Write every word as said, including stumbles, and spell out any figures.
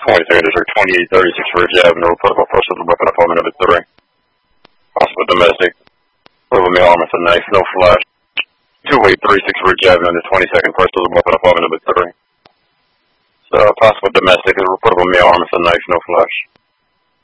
twenty-three, or twenty-eight thirty-six Ridge Avenue, reportable person with a weapon appointment number three. Possible domestic. Over male arm with a knife, no flash. two eight three six Ridge Avenue, the twenty-second person with a weapon appointment number three. So, possible domestic is reportable male arm with a knife, no flash.